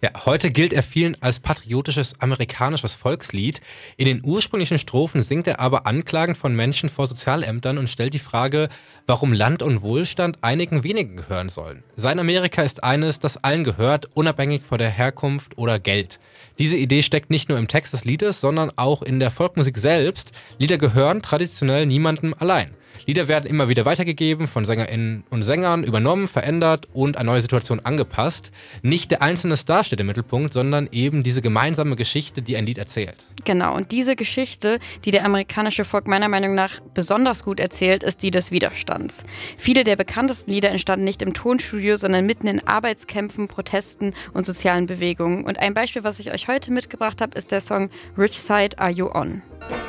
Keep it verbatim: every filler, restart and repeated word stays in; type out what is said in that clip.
Ja, heute gilt er vielen als patriotisches amerikanisches Volkslied. In den ursprünglichen Strophen singt er aber Anklagen von Menschen vor Sozialämtern und stellt die Frage, warum Land und Wohlstand einigen wenigen gehören sollen. Sein Amerika ist eines, das allen gehört, unabhängig von der Herkunft oder Geld. Diese Idee steckt nicht nur im Text des Liedes, sondern auch in der Volksmusik selbst. Lieder gehören traditionell niemandem allein. Lieder werden immer wieder weitergegeben, von SängerInnen und Sängern übernommen, verändert und an neue Situationen angepasst. Nicht der einzelne Star steht im Mittelpunkt, sondern eben diese gemeinsame Geschichte, die ein Lied erzählt. Genau, und diese Geschichte, die der amerikanische Folk meiner Meinung nach besonders gut erzählt, ist die des Widerstands. Viele der bekanntesten Lieder entstanden nicht im Tonstudio, sondern mitten in Arbeitskämpfen, Protesten und sozialen Bewegungen. Und ein Beispiel, was ich euch heute mitgebracht habe, ist der Song Rich Side Are You On?